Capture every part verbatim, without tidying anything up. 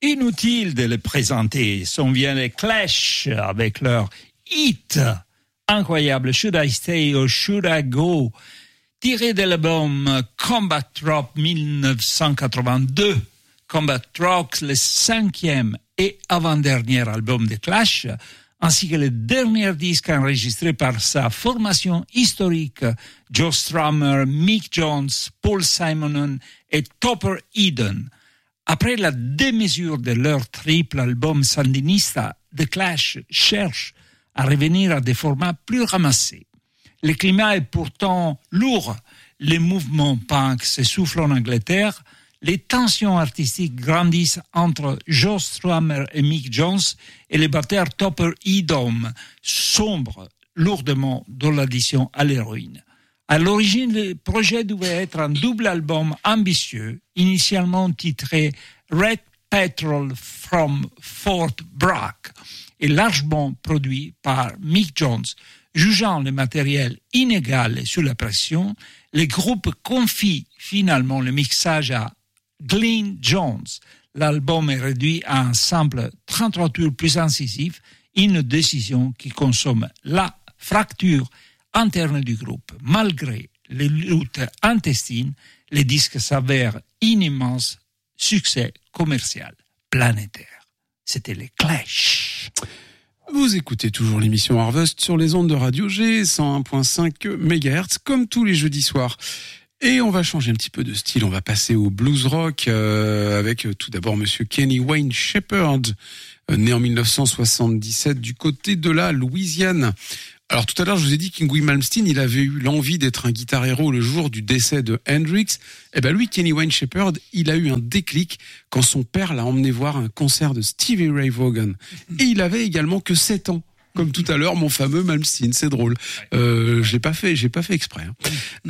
Inutile de les présenter, s'en vient les Clash avec leur hit incroyable Should I Stay or Should I Go, tiré de l'album Combat Rock dix-neuf cent quatre-vingt-deux. Combat Rock, le cinquième et avant-dernier album de Clash, ainsi que le dernier disque enregistré par sa formation historique, Joe Strummer, Mick Jones, Paul Simonon et Topper Eden. Après la démesure de leur triple album sandinista, The Clash cherche à revenir à des formats plus ramassés. Le climat est pourtant lourd. Les mouvements punk s'essoufflent en Angleterre. Les tensions artistiques grandissent entre Joe Strummer et Mick Jones et le batteur Topper Eden sombre lourdement dans l'addition à l'héroïne. À l'origine, le projet devait être un double album ambitieux, initialement titré Red Petrol from Fort Bragg et largement produit par Mick Jones. Jugeant le matériel inégal et sous la pression, le groupe confie finalement le mixage à Glyn Jones. L'album est réduit à un sample trente-trois tours plus incisif, une décision qui consomme la fracture interne du groupe. Malgré les luttes intestines, le disque s'avère un immense succès commercial planétaire. C'était les Clash. Vous écoutez toujours l'émission Harvest sur les ondes de Radio G, cent un virgule cinq mégahertz, comme tous les jeudis soirs. Et on va changer un petit peu de style, on va passer au blues rock euh, avec euh, tout d'abord monsieur Kenny Wayne Shepherd, euh, né en dix-neuf cent soixante-dix-sept du côté de la Louisiane. Alors tout à l'heure, je vous ai dit qu'Yngwie Malmsteen, il avait eu l'envie d'être un guitar héros le jour du décès de Hendrix. Eh ben lui, Kenny Wayne Shepherd, il a eu un déclic quand son père l'a emmené voir un concert de Stevie Ray Vaughan. Et il avait également que sept ans. Comme tout à l'heure, mon fameux Malmsteen, c'est drôle. Euh, j'ai pas fait, j'ai pas fait exprès. Hein.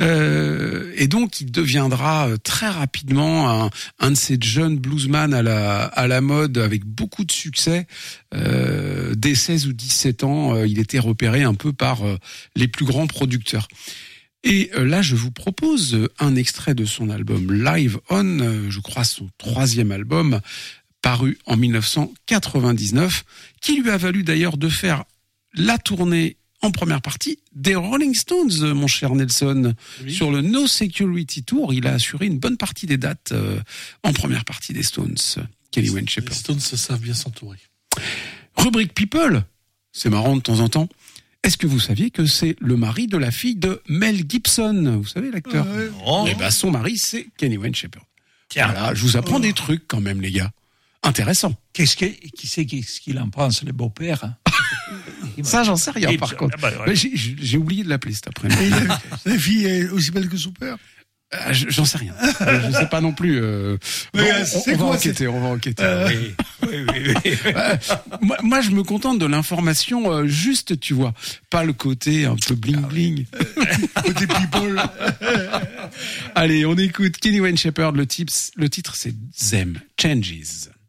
Euh, et donc, il deviendra très rapidement un, un de ces jeunes bluesman à la à la mode avec beaucoup de succès. Euh, dès seize ou dix-sept ans, il était repéré un peu par les plus grands producteurs. Et là, je vous propose un extrait de son album Live On, je crois son troisième album, paru en dix-neuf cent quatre-vingt-dix-neuf, qui lui a valu d'ailleurs de faire la tournée en première partie des Rolling Stones, mon cher Nelson. Oui. Sur le No Security Tour, il a assuré une bonne partie des dates euh, en première partie des Stones. Kenny Wayne Shepherd. Les Stones savent bien s'entourer. Rubrique People, c'est marrant de temps en temps. Est-ce que vous saviez que c'est le mari de la fille de Mel Gibson, vous savez l'acteur? euh, oh. Eh ben son mari c'est Kenny Wayne Shepherd. Tiens, voilà, je vous apprends oh. des trucs quand même les gars. Intéressant. Qu'est-ce que, qui sait qu'est-ce qu'il en pense, le beau-père? Ça, j'en sais rien, Et par je, contre. bah, ouais. Mais j'ai, j'ai oublié de l'appeler cet après-midi. La, la fille est aussi belle que son père? Euh, j'en sais rien. Je sais pas non plus. Euh... Mais bon, euh, on, c'est on quoi, va enquêter, c'est... on va enquêter. Euh... Oui, oui, oui. oui. euh, moi, moi, je me contente de l'information euh, juste, tu vois. Pas le côté un peu bling-bling. Côté people. Allez, on écoute Kenny Wayne Shepherd. Le, tips, le titre, c'est Them Changes.